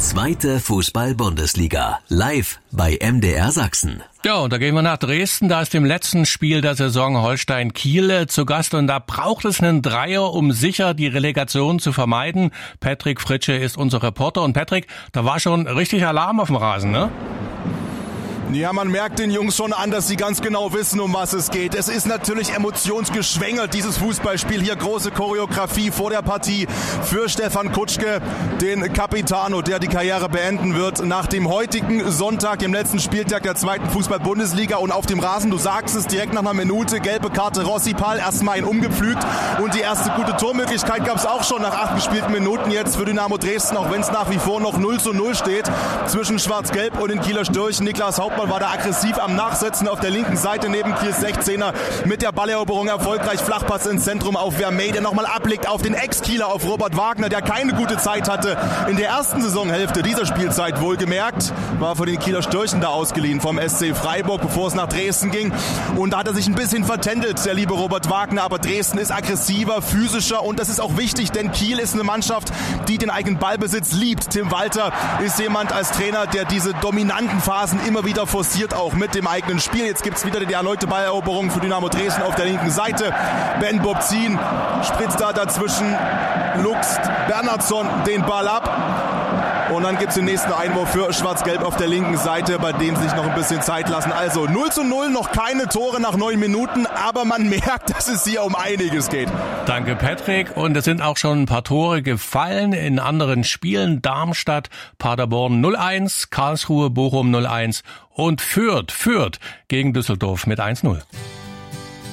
Zweite Fußball-Bundesliga. Live bei MDR Sachsen. Ja, und da gehen wir nach Dresden. Da ist im letzten Spiel der Saison Holstein-Kiel zu Gast. Und da braucht es einen Dreier, um sicher die Relegation zu vermeiden. Patrick Fritsche ist unser Reporter. Und Patrick, da war schon richtig Alarm auf dem Rasen, ne? Ja, man merkt den Jungs schon an, dass sie ganz genau wissen, um was es geht. Es ist natürlich emotionsgeschwängert, dieses Fußballspiel. Hier große Choreografie vor der Partie für Stefan Kutschke, den Capitano, der die Karriere beenden wird nach dem heutigen Sonntag, dem letzten Spieltag der zweiten Fußball-Bundesliga. Und auf dem Rasen, du sagst es, direkt nach einer Minute, gelbe Karte Rossipal, erstmal ihn umgepflügt. Und die erste gute Tormöglichkeit gab es auch schon nach 8 gespielten Minuten jetzt für Dynamo Dresden, auch wenn es nach wie vor noch 0:0 steht zwischen Schwarz-Gelb und den Kieler Störchen. Niklas Hauptmann war da aggressiv am Nachsetzen auf der linken Seite neben Kiels 16er mit der Balleroberung erfolgreich. Flachpass ins Zentrum auf Vermey, der nochmal ablegt auf den Ex-Kieler, auf Robert Wagner, der keine gute Zeit hatte in der ersten Saisonhälfte dieser Spielzeit, wohlgemerkt. War von den Kieler Störchen da ausgeliehen vom SC Freiburg, bevor es nach Dresden ging. Und da hat er sich ein bisschen vertändelt, der liebe Robert Wagner. Aber Dresden ist aggressiver, physischer und das ist auch wichtig, denn Kiel ist eine Mannschaft, die den eigenen Ballbesitz liebt. Tim Walter ist jemand als Trainer, der diese dominanten Phasen immer wieder forciert, auch mit dem eigenen Spiel. Jetzt gibt es wieder die erneute Balleroberung für Dynamo Dresden auf der linken Seite. Ben Bobzin spritzt da dazwischen, luchst Bernhardsson den Ball ab. Und dann gibt es den nächsten Einwurf für Schwarz-Gelb auf der linken Seite, bei dem sich noch ein bisschen Zeit lassen. Also 0:0, noch keine Tore nach 9 Minuten, aber man merkt, dass es hier um einiges geht. Danke, Patrick. Und es sind auch schon ein paar Tore gefallen in anderen Spielen. Darmstadt, Paderborn 0:1, Karlsruhe, Bochum 0:1 und Fürth gegen Düsseldorf mit 1:0.